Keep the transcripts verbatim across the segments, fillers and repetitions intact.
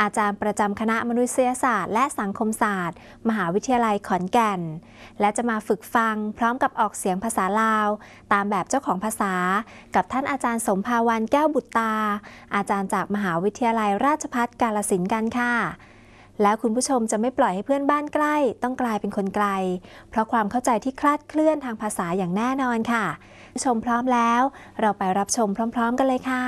อาจารย์ประจำคณะมนุษยศาสตร์และสังคมศาสตร์มหาวิทยาลัยขอนแก่นและจะมาฝึกฟังพร้อมกับออกเสียงภาษาลาวตามแบบเจ้าของภาษากับท่านอาจารย์สมภาวันแก้วบุตรตาอาจารย์จากมหาวิทยาลัยราชภัฏกาฬสินธุ์กันค่ะแล้วคุณผู้ชมจะไม่ปล่อยให้เพื่อนบ้านใกล้ต้องกลายเป็นคนไกลเพราะความเข้าใจที่คลาดเคลื่อนทางภาษาอย่างแน่นอนค่ะชมพร้อมแล้วเราไปรับชมพร้อมๆกันเลยค่ะ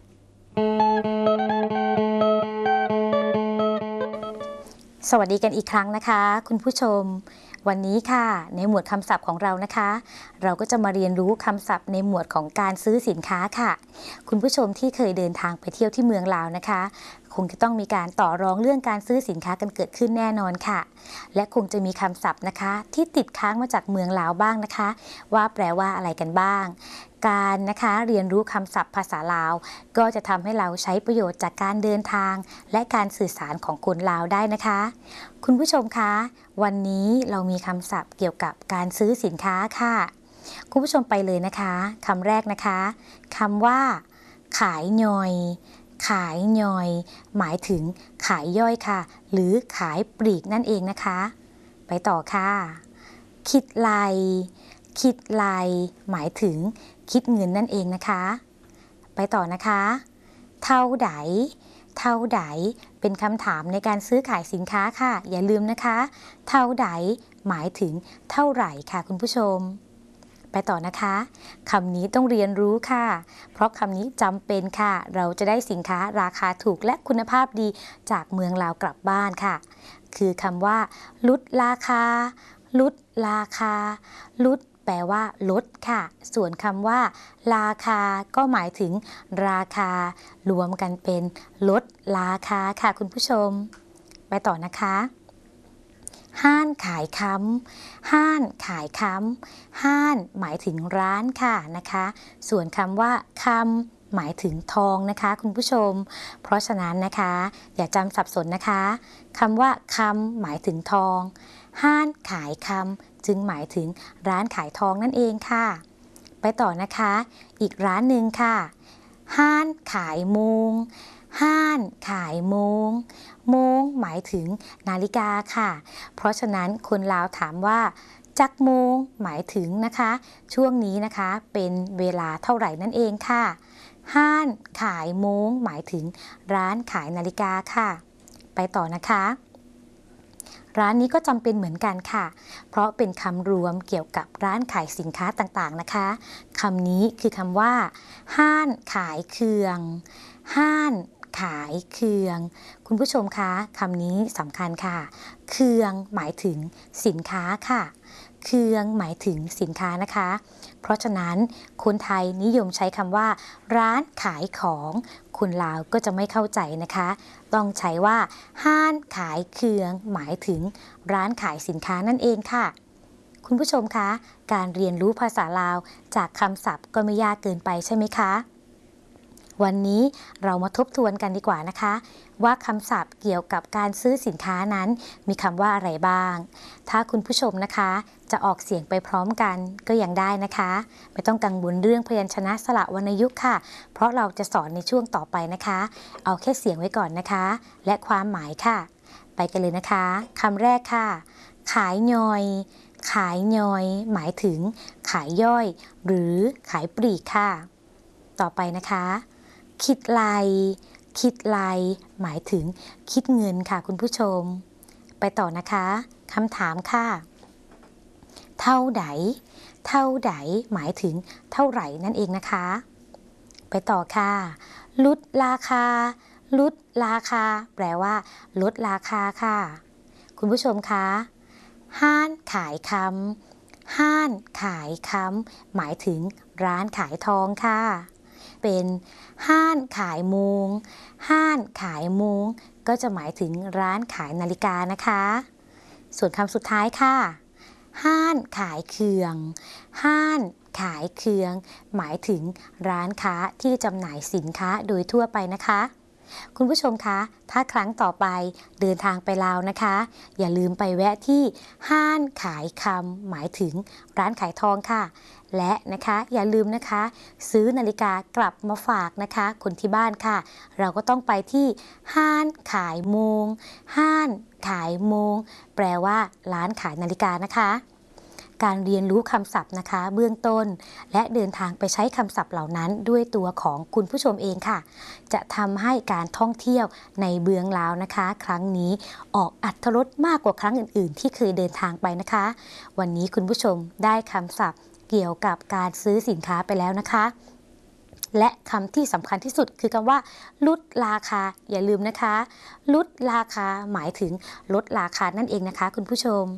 สวัสดีกันอีกครั้งนะคะคุณผู้ชมวันนี้ค่ะในหมวดคำศัพท์ของเรานะคะเราก็จะมาเรียนรู้คำศัพท์ในหมวดของการซื้อสินค้าค่ะคุณผู้ชมที่เคยเดินทางไปเที่ยวที่เมืองลาวนะคะคงจะต้องมีการต่อรองเรื่องการซื้อสินค้ากันเกิดขึ้นแน่นอนค่ะและคงจะมีคำศัพท์นะคะที่ติดค้างมาจากเมืองลาวบ้างนะคะว่าแปลว่าอะไรกันบ้างการนะคะเรียนรู้คำศัพท์ภาษาลาวก็จะทำให้เราใช้ประโยชน์จากการเดินทางและการสื่อสารของคนลาวได้นะคะคุณผู้ชมคะวันนี้เรามีคำศัพท์เกี่ยวกับการซื้อสินค้าค่ะคุณผู้ชมไปเลยนะคะคำแรกนะคะคำว่าขายย่อยขายย่อยหมายถึงขายย่อยค่ะหรือขายปลีกนั่นเองนะคะไปต่อค่ะคิดไลคิดไลหมายถึงคิดเงินนั่นเองนะคะไปต่อนะคะเท่าใดเท่าใดเป็นคำถามในการซื้อขายสินค้าค่ะอย่าลืมนะคะเท่าใดหมายถึงเท่าไหร่ค่ะคุณผู้ชมไปต่อนะคะคำนี้ต้องเรียนรู้ค่ะเพราะคำนี้จำเป็นค่ะเราจะได้สินค้าราคาถูกและคุณภาพดีจากเมืองลาวกลับบ้านค่ะคือคำว่าลดราคาลดราคาลดแปลว่าลดค่ะส่วนคำว่าราคาก็หมายถึงราคารวมกันเป็นลดราคาค่ะคุณผู้ชมไปต่อนะคะห้านขายค้ำห้านขายค้ำห้านหมายถึงร้านค่ะนะคะส่วนคำว่าคำหมายถึงทองนะคะคุณผู้ชมเพราะฉะนั้นนะคะอย่าจำสับสนนะคะคำว่าคำหมายถึงทองห้านขายคำจึงหมายถึงร้านขายทองนั่นเองค่ะไปต่อนะคะอีกร้านหนึ่งค่ะห้านขายโมงห้านขายโมงโมงหมายถึงนาฬิกาค่ะเพราะฉะนั้นคนลาวถามว่าจักโมงหมายถึงนะคะช่วงนี้นะคะเป็นเวลาเท่าไหร่นั่นเองค่ะห้านขายโมงหมายถึงร้านขายนาฬิกาค่ะไปต่อนะคะร้านนี้ก็จำเป็นเหมือนกันค่ะเพราะเป็นคำรวมเกี่ยวกับร้านขายสินค้าต่างๆนะคะคำนี้คือคำว่าห้านขายเครื่องห้านขายเครื่องคุณผู้ชมคะคำนี้สำคัญค่ะเครื่องหมายถึงสินค้าค่ะเครื่องหมายถึงสินค้านะคะเพราะฉะนั้นคนไทยนิยมใช้คำว่าร้านขายของคนลาวก็จะไม่เข้าใจนะคะต้องใช้ว่าห้านขายเครื่องหมายถึงร้านขายสินค้านั่นเองค่ะคุณผู้ชมคะการเรียนรู้ภาษาลาวจากคำศัพท์ก็ไม่ยากเกินไปใช่ไหมคะวันนี้เรามาทบทวนกันดีกว่านะคะว่าคำศัพท์เกี่ยวกับการซื้อสินค้านั้นมีคำว่าอะไรบ้างถ้าคุณผู้ชมนะคะจะออกเสียงไปพร้อมกันก็ยังได้นะคะไม่ต้องกังวลเรื่องพยัญชนะสระวรรณยุกต์ค่ะเพราะเราจะสอนในช่วงต่อไปนะคะเอาแค่เสียงไว้ก่อนนะคะและความหมายค่ะไปกันเลยนะคะคำแรกค่ะขายย่อยขายย่อยหมายถึงขายย่อยหรือขายปลีกค่ะต่อไปนะคะคิดไลคิดไลหมายถึงคิดเงินค่ะคุณผู้ชมไปต่อนะคะคำถามค่ะเท่าใดเท่าใดหมายถึงเท่าไหร่นั่นเองนะคะไปต่อค่ะลดราคาลดราคาแปลว่าลดราคาค่ะคุณผู้ชมคะห้านขายคำห้านขายคำหมายถึงร้านขายทองค่ะเป็นห้านขายโมงห้านขายโมงก็จะหมายถึงร้านขายนาฬิกานะคะส่วนคำสุดท้ายค่ะห้านขายเครื่องห้านขายเครื่องหมายถึงร้านค้าที่จำหน่ายสินค้าโดยทั่วไปนะคะคุณผู้ชมคะถ้าครั้งต่อไปเดินทางไปลาวนะคะอย่าลืมไปแวะที่ห้านขายคำหมายถึงร้านขายทองค่ะและนะคะอย่าลืมนะคะซื้อนาฬิกากลับมาฝากนะคะคนที่บ้านค่ะเราก็ต้องไปที่ห้านขายโมงห้านขายโมงแปลว่าร้านขายนาฬิกานะคะการเรียนรู้คำศัพท์นะคะเบื้องต้นและเดินทางไปใช้คำศัพท์เหล่านั้นด้วยตัวของคุณผู้ชมเองค่ะจะทำให้การท่องเที่ยวในเบืองลาวนะคะครั้งนี้ออกอรรถรสมากกว่าครั้งอื่นๆที่เคยเดินทางไปนะคะวันนี้คุณผู้ชมได้คำศัพท์เกี่ยวกับการซื้อสินค้าไปแล้วนะคะและคำที่สำคัญที่สุดคือคำว่าลดราคาอย่าลืมนะคะลดราคาหมายถึงลดราคานั่นเองนะคะคุณผู้ชม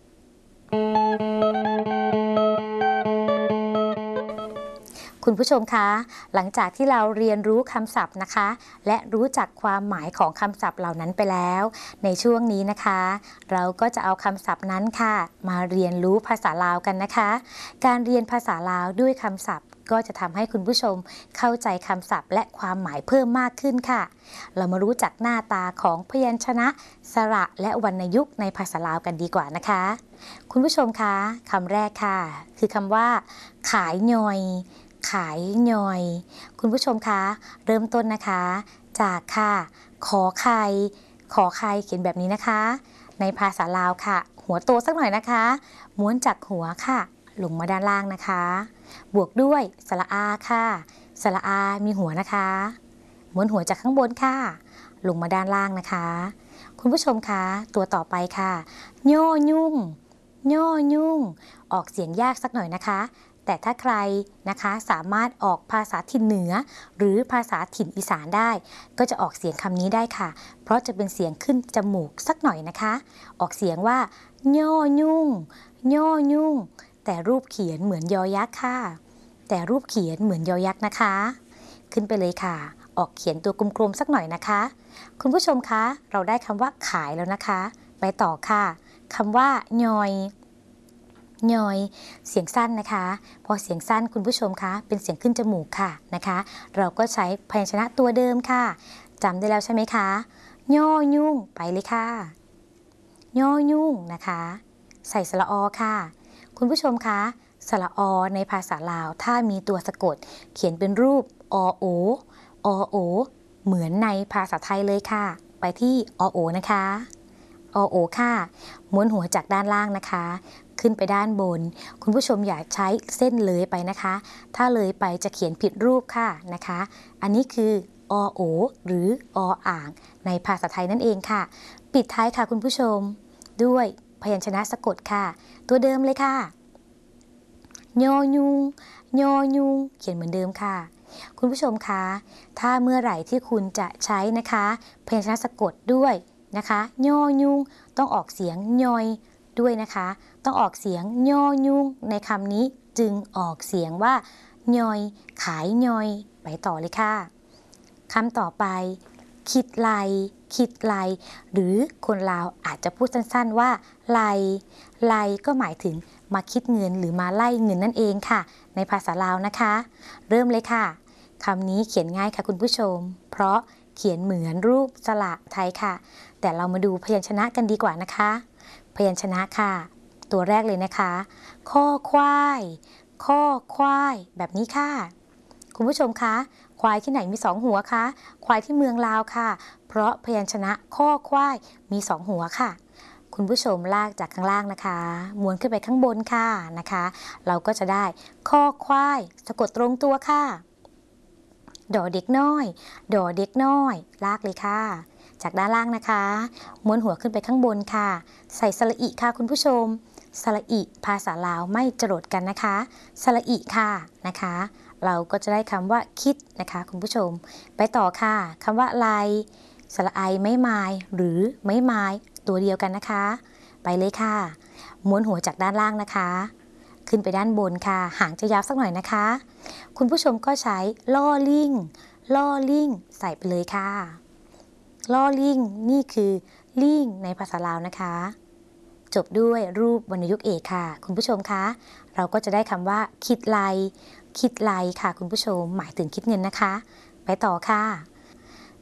คุณผู้ชมคะหลังจากที่เราเรียนรู้คำศัพท์นะคะและรู้จักความหมายของคำศัพท์เหล่านั้นไปแล้วในช่วงนี้นะคะเราก็จะเอาคำศัพท์นั้นค่ะมาเรียนรู้ภาษาลาวกันนะคะการเรียนภาษาลาวด้วยคำศัพท์ก็จะทำให้คุณผู้ชมเข้าใจคำศัพท์และความหมายเพิ่มมากขึ้นค่ะเรามารู้จักหน้าตาของพยัญชนะสระและวรรณยุกต์ในภาษาลาวกันดีกว่านะคะคุณผู้ชมคะคำแรกค่ะคือคำว่าขายย่อยขายย่อยคุณผู้ชมคะเริ่มต้นนะคะจากค่ะขอไข่ขอไข่เขียนแบบนี้นะคะในภาษาลาวค่ะหัวโตสักหน่อยนะคะม้วนจากหัวค่ะลงมาด้านล่างนะคะบวกด้วยสระอาค่ะสระอามีหัวนะคะม้วนหัวจากข้างบนค่ะลงมาด้านล่างนะคะคุณผู้ชมคะตัวต่อไปค่ะย่อยุ่งย่อยุ่งออกเสียงยากสักหน่อยนะคะแต่ถ้าใครนะคะสามารถออกภาษาถิ่นเหนือหรือภาษาถิ่นอีสานได้ก็จะออกเสียงคำนี้ได้ค่ะเพราะจะเป็นเสียงขึ้นจมูกสักหน่อยนะคะออกเสียงว่าย่อยุ่งย่อยุ่งแต่รูปเขียนเหมือนยอยักษ์ค่ะแต่รูปเขียนเหมือนยอยักษ์นะคะขึ้นไปเลยค่ะออกเขียนตัวกลมๆสักหน่อยนะคะคุณผู้ชมคะเราได้คำว่าขายแล้วนะคะไปต่อค่ะคำว่ายอยย่อยเสียงสั้นนะคะพอเสียงสั้นคุณผู้ชมคะเป็นเสียงขึ้นจมูกค่ะนะคะเราก็ใช้พยัญชนะตัวเดิมค่ะจำได้แล้วใช่ไหมคะย่อยุ่งไปเลยค่ะย่อยุ่งนะคะใส่สระอค่ะคุณผู้ชมคะสระอในภาษาลาวถ้ามีตัวสะกดเขียนเป็นรูปอโออโอเหมือนในภาษาไทยเลยค่ะไปที่อโอนะคะอโอค่ะม้วนหัวจากด้านล่างนะคะขึ้นไปด้านบนคุณผู้ชมอย่าใช้เส้นเลยไปนะคะถ้าเลยไปจะเขียนผิดรูปค่ะนะคะอันนี้คืออโอหรือออ่างในภาษาไทยนั่นเองค่ะปิดท้ายค่ะคุณผู้ชมด้วยพยัญชนะสะกดค่ะตัวเดิมเลยค่ะยอยุงยอยุงเขียนเหมือนเดิมค่ะคุณผู้ชมคะถ้าเมื่อไหร่ที่คุณจะใช้นะคะพยัญชนะสะกดด้วยนะคะยอยุงต้องออกเสียงยอยด้วยนะคะต้องออกเสียงยอยุงในคำนี้จึงออกเสียงว่ายอยขายยอยไปต่อเลยค่ะคำต่อไปคิดไลคิดไลหรือคนลาวอาจจะพูดสั้นๆว่าไลไลก็หมายถึงมาคิดเงินหรือมาไล่เงินนั่นเองค่ะในภาษาลาวนะคะเริ่มเลยค่ะคำนี้เขียนง่ายค่ะคุณผู้ชมเพราะเขียนเหมือนรูปสระไทยค่ะแต่เรามาดูพยัญชนะกันดีกว่านะคะพยัญชนะค่ะตัวแรกเลยนะคะข้อควายข้อควายแบบนี้ค่ะคุณผู้ชมคะควายที่ไหนมีสองหัวคะควายที่เมืองลาวค่ะเพราะพยัญชนะข้อควายมีสองหัวค่ะคุณผู้ชมลากจากข้างล่างนะคะม้วนขึ้นไปข้างบนค่ะนะคะเราก็จะได้ข้อควายสะกดตรงตัวค่ะดอเด็กน้อยดอเด็กน้อยลากเลยค่ะจากด้านล่างนะคะม้วนหัวขึ้นไปข้างบนค่ะใส่สระอิค่ะคุณผู้ชมสระอิภาษาลาวไม่จรดกันนะคะสระอิค่ะนะคะเราก็จะได้คำว่าคิดนะคะคุณผู้ชมไปต่อค่ะคำว่าไลสระไอไม่ไม้หรือไม่ไม้ตัวเดียวกันนะคะไปเลยค่ะม้วนหัวจากด้านล่างนะคะขึ้นไปด้านบนค่ะหางจะยาวสักหน่อยนะคะคุณผู้ชมก็ใช้ล่อลิงล่อลิงใส่ไปเลยค่ะล่อลิงนี่คือลิงในภาษาลาวนะคะจบด้วยรูปวรรณยุกต์เอกค่ะคุณผู้ชมคะเราก็จะได้คำว่าคิดไลคิดไลค่ะคุณผู้ชมหมายถึงคิดเงินนะคะไปต่อค่ะ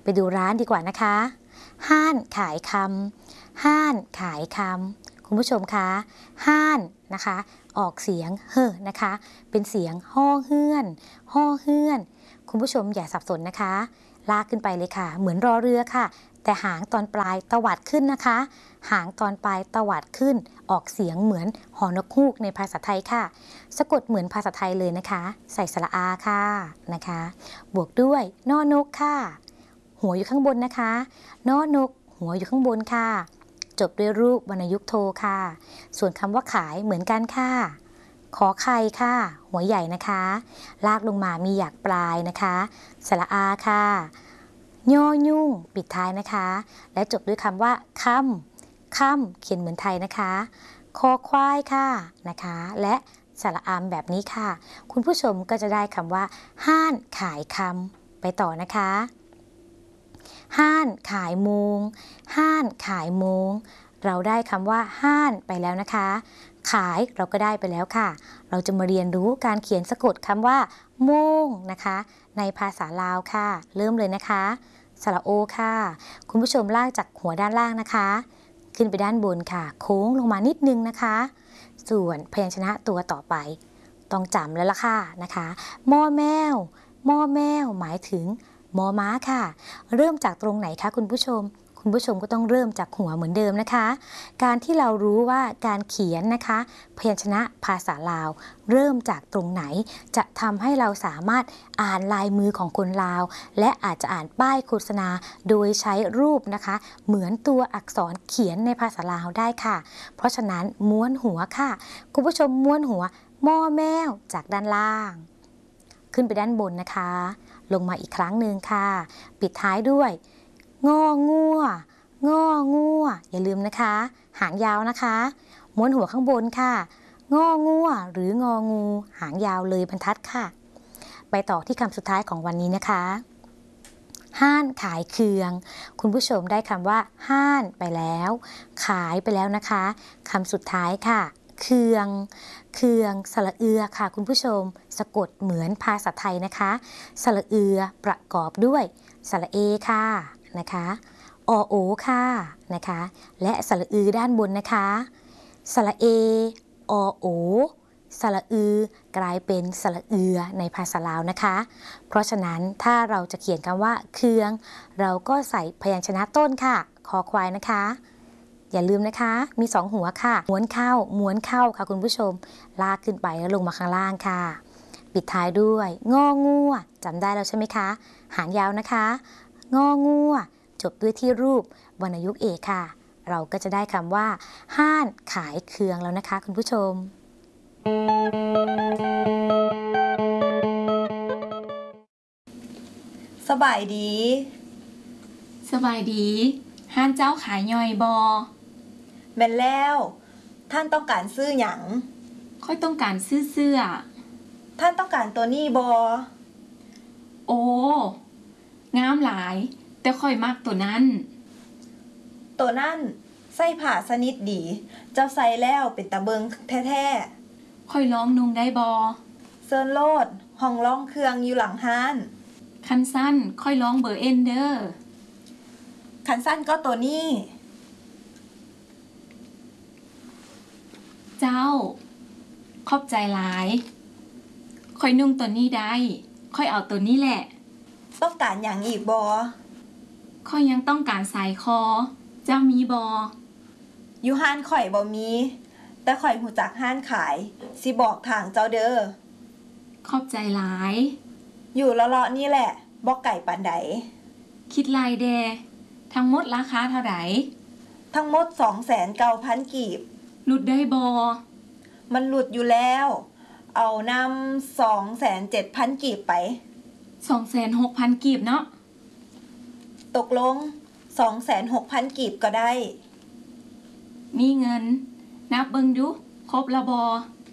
ไปดูร้านดีกว่านะคะห้านขายคำห้านขายคำคุณผู้ชมคะห้านนะคะออกเสียงเฮ้อนะคะเป็นเสียงห่อเฮือนห่อเฮือนคุณผู้ชมอย่าสับสนนะคะลากขึ้นไปเลยค่ะเหมือนรอเรือค่ะแต่หางตอนปลายตวัดขึ้นนะคะหางตอนปลายตวัดขึ้นออกเสียงเหมือนหอนกฮูกในภาษาไทยค่ะสะกดเหมือนภาษาไทยเลยนะคะใส่สระอาค่ะนะคะบวกด้วยนอนกค่ะหัวอยู่ข้างบนนะคะนอนกหัวอยู่ข้างบนค่ะจบด้วยรูปวรรณยุกต์โทค่ะส่วนคำว่าขายเหมือนกันค่ะขอไข่ค่ะหัวใหญ่นะคะลากลงมามีหยักปลายนะคะสระอาค่ะย่อยุ่งปิดท้ายนะคะและจบด้วยคำว่าค่ำค่ำเขียนเหมือนไทยนะคะคอควายค่ะนะคะและสระอามแบบนี้ค่ะคุณผู้ชมก็จะได้คำว่าห้านขายคำไปต่อนะคะห้านขายโมงห้านขายโมงเราได้คำว่าห้านไปแล้วนะคะขายเราก็ได้ไปแล้วค่ะเราจะมาเรียนรู้การเขียนสะกดคำว่าโมงนะคะในภาษาลาวค่ะเริ่มเลยนะคะสระโอค่ะคุณผู้ชมลากจากหัวด้านล่างนะคะขึ้นไปด้านบนค่ะโค้งลงมานิดนึงนะคะส่วนพยัญชนะตัวต่อไปต้องจำแล้วล่ะค่ะนะคะมอแมวมอแมวหมายถึงมอม้าค่ะเริ่มจากตรงไหนคะคุณผู้ชมคุณผู้ชมก็ต้องเริ่มจากหัวเหมือนเดิมนะคะการที่เรารู้ว่าการเขียนนะคะพยัญชนะภาษาลาวเริ่มจากตรงไหนจะทำให้เราสามารถอ่านลายมือของคนลาวและอาจจะอ่านป้ายโฆษณาโดยใช้รูปนะคะเหมือนตัวอักษรเขียนในภาษาลาวได้ค่ะเพราะฉะนั้นม้วนหัวค่ะคุณผู้ชมม้วนหัวมอแมวจากด้านล่างขึ้นไปด้านบนนะคะลงมาอีกครั้งหนึ่งค่ะปิดท้ายด้วยงองัวงองัวอย่าลืมนะคะหางยาวนะคะม้วนหัวข้างบนค่ะงองัวหรืององูหางยาวเลยบรรทัดค่ะไปต่อที่คำสุดท้ายของวันนี้นะคะห้านขายเคืองคุณผู้ชมได้คำว่าห้านไปแล้วขายไปแล้วนะคะคำสุดท้ายค่ะเคืองเคืองสระเอือค่ะคุณผู้ชมสะกดเหมือนภาษาไทยนะคะสระเอือประกอบด้วยสระเอค่ะนะคะอโอค่ะนะคะและสระอือด้านบนนะคะสระเออโอสระอือกลายเป็นสระเอือในภาษาลาวนะคะเพราะฉะนั้นถ้าเราจะเขียนคำว่าเคืองเราก็ใส่พยัญชนะต้นค่ะคอควายนะคะอย่าลืมนะคะมีสองหัวค่ะม้วนเข้าม้วนเข้าค่ะคุณผู้ชมลากขึ้นไปแล้วลงมาข้างล่างค่ะปิดท้ายด้วยงองัวจำได้แล้วใช่ไหมคะหางยาวนะคะงองัวจบด้วยที่รูปวรรณยุกต์เอกค่ะเราก็จะได้คำว่าห้านขายเคืองแล้วนะคะคุณผู้ชมสบายดีสบายดีห้านเจ้าขายย่อยบอแม่นแล้วท่านต้องการซื้อหยังค่อยต้องการซื้อเสื้อท่านต้องการตัวนี้บอโอ้งามหลายแต่ค่อยมักตัวนั้นตัวนั้นใส่ผ้าสนิทดีเจ้าใส่แล้วเป็นตะเบิงแท้ๆค่อยลองนุ่งได้บอเซินโลดห้องร่องเครื่องอยู่หลังห้านคันสั้นค่อยลองเบอร์เอ็นเดอร์คันสั้นก็ตัวนี้เจ้าขอบใจหลายค่อยนุ่งตัวนี้ได้ค่อยเอาตัวนี้แหละต้องการอย่างอีกบอค่อยยังต้องการสายคอเจ้ามีบออยู่ห้านข่อยบ่มีแต่ข่อยหูจักห้านขายสิบอกทางเจ้าเด้อขอบใจหลายอยู่เลาะๆนี่แหละบ่ไก่ปานใดคิดลายแดทั้งหมดราคาเท่าไหร่ทั้งหมด สองแสนเก้าพัน กีบหลุดได้บอมันหลุดอยู่แล้วเอานำ สองแสนเจ็ดพัน กีบไปสองแสนหกพัน กีบเนาะตกลง สองแสนหกพัน กีบก็ได้มีเงินนับเบิ่งดูครบละบอ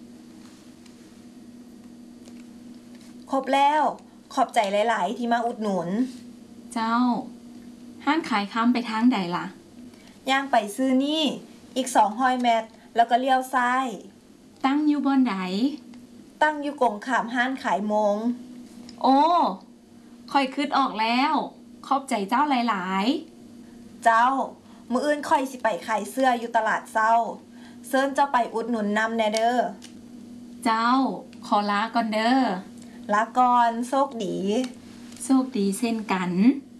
ครบแล้วขอบใจหลายๆที่มาอุดหนุนเจ้าห้านขายค้ำไปทางใดล่ะย่างไปซื้อนี่อีกสองร้อยเมตรแล้วก็เลี้ยวซ้ายตั้งอยู่บอนใดตั้งอยู่กงขามห้านขายโมงโอ้ค่อยคิดออกแล้วขอบใจเจ้าหลายเจ้า มื้ออื่นค่อยสิไปขายเสื้ออยู่ตลาดเช้าเชิญเจ้าไปอุดหนุนนำแน่เด้อๆ เจ้าขอลาก่อนเด้อลาก่อนโชคดีโชคดีเช่นกัน